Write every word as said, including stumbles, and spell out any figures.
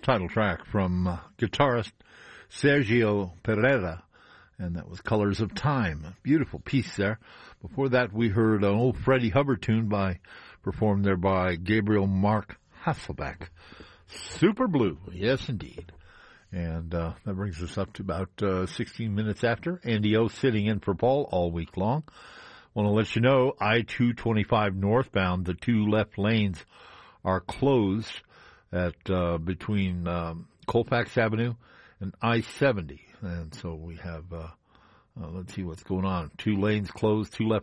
title track from uh, guitarist Sergio Pereira, and that was Colors of Time. Beautiful piece there. Before that, we heard an old Freddie Hubbard tune by performed there by Gabriel Mark Hasselbeck. Super Blue, yes indeed. And uh, that brings us up to about uh, sixteen minutes after. Andy O sitting in for Paul all week long. Want to let you know, I two twenty-five northbound, the two left lanes are closed at uh, between um, Colfax Avenue and I seventy. And so we have, uh, uh, let's see what's going on. Two lanes closed, two left